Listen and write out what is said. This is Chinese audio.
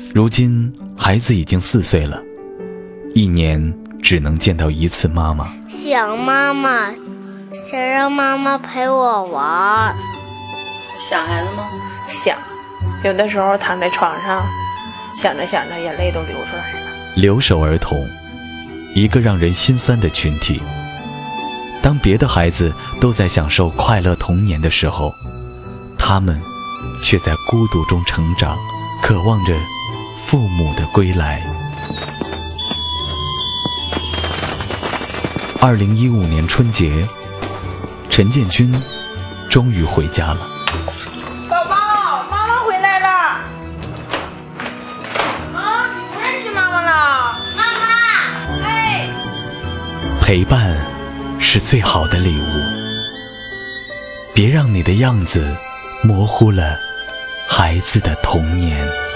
如今孩子已经4岁了，一年只能见到1次妈妈。 想妈妈，想让妈妈陪我玩。 想孩子吗？ 想，有的时候躺在床上，想着想着眼泪都流出来了。 留守儿童，一个让人心酸的群体。当别的孩子都在享受快乐童年的时候，他们却在孤独中成长，渴望着父母的归来。2015年春节，陈建军终于回家了。 宝宝，妈妈回来了。啊，你不认识妈妈了？ 妈妈， 哎， 陪伴是最好的礼物，别让你的样子模糊了孩子的童年。